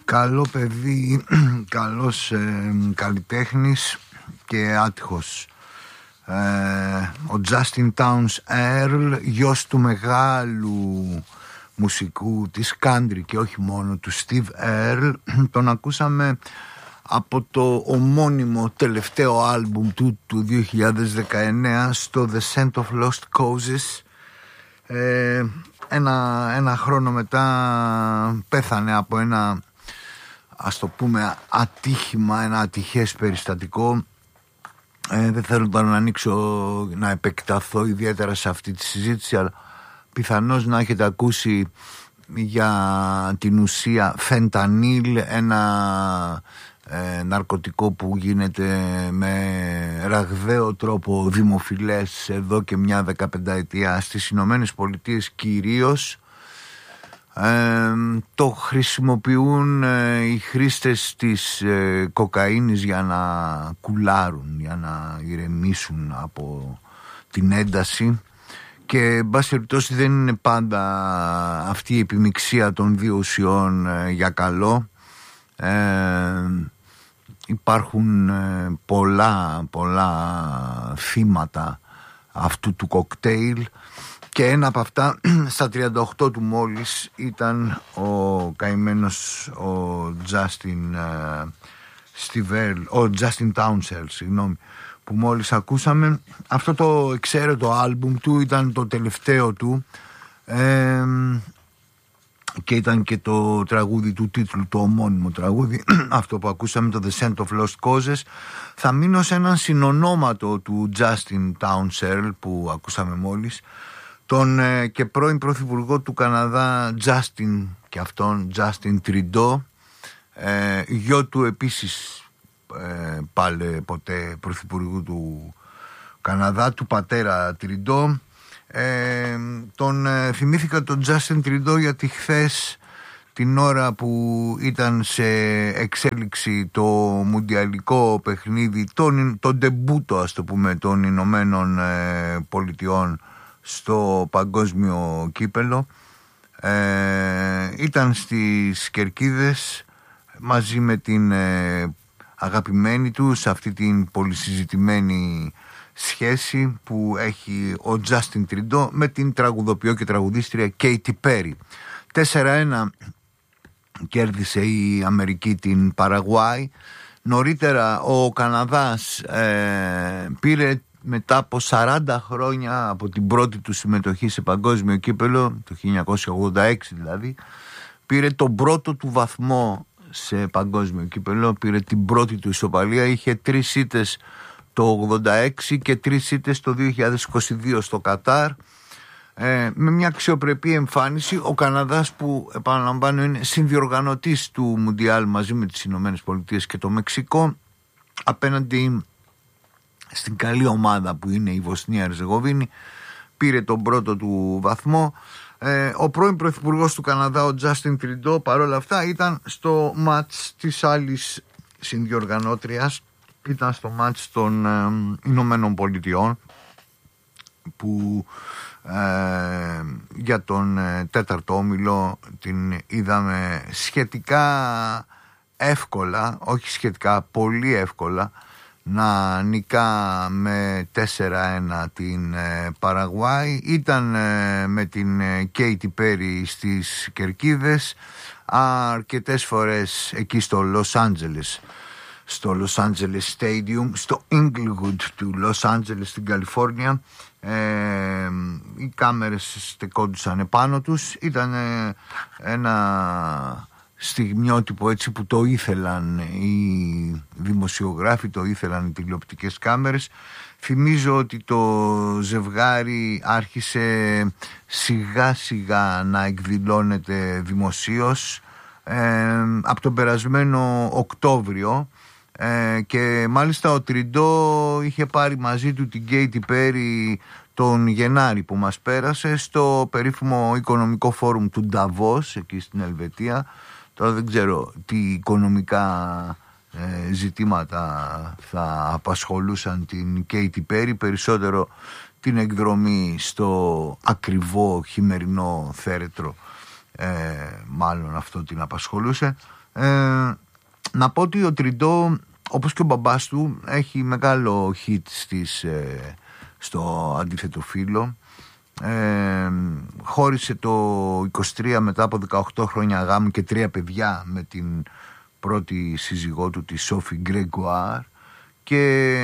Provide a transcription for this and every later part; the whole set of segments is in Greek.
Καλό παιδί, καλός καλλιτέχνης και άτυχος. Ο Justin Townes Earl, γιος του μεγάλου μουσικού της country και όχι μόνο του Steve Earle, τον ακούσαμε από το ομώνυμο τελευταίο άλμπουμ του 2019 στο The Scent of Lost Causes. Ένα χρόνο μετά πέθανε από ένα, ας το πούμε, ατύχημα, ένα ατυχές περιστατικό. Δεν θέλω τώρα να ανοίξω, να επεκταθώ ιδιαίτερα σε αυτή τη συζήτηση, αλλά πιθανώς να έχετε ακούσει για την ουσία φεντανίλ, ένα ναρκωτικό που γίνεται με ραγδαίο τρόπο δημοφιλές εδώ και μια 15ετία στις Ηνωμένες Πολιτείες κυρίως. Το χρησιμοποιούν οι χρήστες της κοκαίνης για να κουλάρουν, για να ηρεμήσουν από την ένταση, και εν πάση περιπτώσει δεν είναι πάντα αυτή η επιμιξία των δύο ουσιών για καλό. Υπάρχουν πολλά θύματα αυτού του κοκτέιλ, και ένα από αυτά στα 38 του μόλις ήταν ο καημένος ο Justin Townes Earle, που μόλις ακούσαμε. Αυτό το εξαίρετο άλμπουμ του ήταν το τελευταίο του, και ήταν και το τραγούδι του τίτλου, το ομώνυμο τραγούδι, αυτό που ακούσαμε, το The Scent of Lost Causes. Θα μείνω σε έναν συνονόματο του Justin Townes Earle που ακούσαμε μόλις, τον και πρώην πρωθυπουργό του Καναδά Justin Trudeau, γιο του επίσης πάλι ποτέ πρωθυπουργού του Καναδά, του πατέρα Trudeau. Τον θυμήθηκα τον Justin Trudeau γιατί χθες, την ώρα που ήταν σε εξέλιξη το μουντιαλικό παιχνίδι, το ντεμπούτο, ας το πούμε, των Ηνωμένων Πολιτειών στο παγκόσμιο κύπελο, ήταν στις Κερκίδες μαζί με την αγαπημένη του σε αυτή την πολυσυζητημένη σχέση που έχει ο Justin Trudeau με την τραγουδοποιό και τραγουδίστρια Katy Perry. 4-1 κέρδισε η Αμερική την Παραγουάη. Νωρίτερα ο Καναδάς πήρε, μετά από 40 χρόνια από την πρώτη του συμμετοχή σε παγκόσμιο κύπελο, το 1986 δηλαδή, πήρε τον πρώτο του βαθμό σε παγκόσμιο κύπελο, πήρε την πρώτη του ισοπαλία. Είχε 3 ήττες το 86 και 3 ήττες το 2022 στο Κατάρ, με μια αξιοπρεπή εμφάνιση. Ο Καναδάς, που επαναλαμβάνω είναι συνδιοργανωτής του Μουντιάλ μαζί με τις Ηνωμένες Πολιτείες και το Μεξικό, απέναντι στην καλή ομάδα που είναι η Βοσνία Ερζεγοβίνη, πήρε τον πρώτο του βαθμό. Ο πρώην πρωθυπουργός του Καναδά, ο Justin Trudeau, παρόλα αυτά ήταν στο μάτς της άλλης συνδιοργανώτριας, ήταν στο μάτς των Ηνωμένων Πολιτειών, που για τον τέταρτο όμιλο την είδαμε σχετικά εύκολα, όχι σχετικά, πολύ εύκολα, να νικά με 4-1 την Παραγουάη. Ήταν με την Katy Perry στις Κερκίδες, αρκετές φορές εκεί στο Los Angeles, στο Los Angeles Stadium, στο Inglewood του Los Angeles στην Καλιφόρνια. Οι κάμερες στεκόντουσαν επάνω τους. Ήταν ένα στιγμιότυπο έτσι που το ήθελαν οι δημοσιογράφοι, το ήθελαν οι τηλεοπτικές κάμερες. Θυμίζω ότι το ζευγάρι άρχισε σιγά σιγά να εκδηλώνεται δημοσίως από τον περασμένο Οκτώβριο, και μάλιστα ο Τριντό είχε πάρει μαζί του την Katy Perry τον Γενάρη που μας πέρασε στο περίφημο οικονομικό φόρουμ του Νταβός εκεί στην Ελβετία. Τώρα δεν ξέρω τι οικονομικά ζητήματα θα απασχολούσαν την Katy Perry, περισσότερο την εκδρομή στο ακριβό χειμερινό θέρετρο μάλλον αυτό την απασχολούσε. Να πω ότι ο Τριντό, όπως και ο μπαμπάς του, έχει μεγάλο hit στο αντίθετο φύλο. Χώρισε το 23 μετά από 18 χρόνια γάμου και 3 παιδιά με την πρώτη σύζυγό του, τη Σόφι Γκρεγκουάρ, και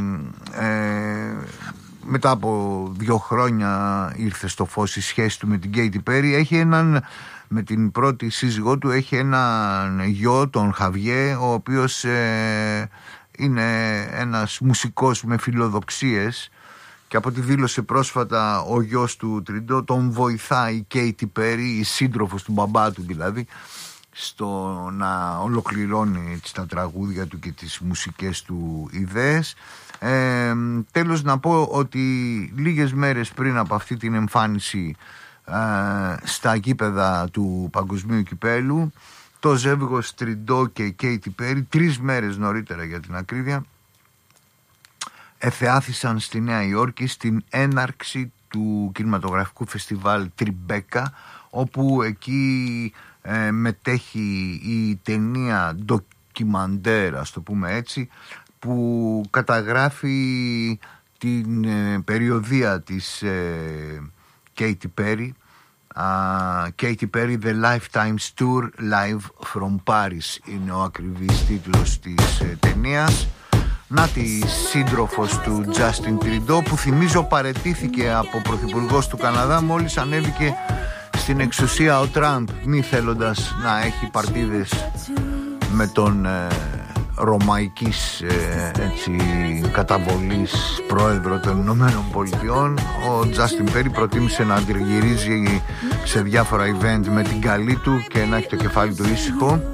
μετά από 2 χρόνια ήρθε στο φως η σχέση του με την Κέιτι Πέρι. Με την πρώτη σύζυγό του έχει έναν γιο, τον Χαβιέ, ο οποίος είναι ένας μουσικός με φιλοδοξίες, και από ό,τι δήλωσε πρόσφατα ο γιος του Τριντό, τον βοηθάει η Κέιτι Πέρι, η σύντροφος του μπαμπά του δηλαδή, στο να ολοκληρώνει τα τραγούδια του και τις μουσικές του ιδέες. Τέλος, να πω ότι λίγες μέρες πριν από αυτή την εμφάνιση στα γήπεδα του Παγκοσμίου Κυπέλου, το ζεύγος Τριντό και Κέιτι Πέρι, 3 μέρες νωρίτερα για την ακρίβεια, εθεάθησαν στη Νέα Υόρκη στην έναρξη του κινηματογραφικού φεστιβάλ Τριμπέκα, όπου εκεί μετέχει η ταινία ντοκιμαντέρ, ας το πούμε έτσι, που καταγράφει την περιοδεία της Katy Perry, Katy Perry The Lifetime's Tour Live from Paris είναι ο ακριβής τίτλος της ταινίας. Να τη σύντροφος του Justin Trudeau, που θυμίζω παραιτήθηκε από πρωθυπουργός του Καναδά μόλις ανέβηκε στην εξουσία ο Τραμπ, μη θέλοντας να έχει παρτίδες με τον ρωμαϊκής καταβολής πρόεδρο των Ηνωμένων Πολιτειών. Ο Justin Perry προτίμησε να αντιγυρίζει σε διάφορα event με την καλή του και να έχει το κεφάλι του ήσυχο.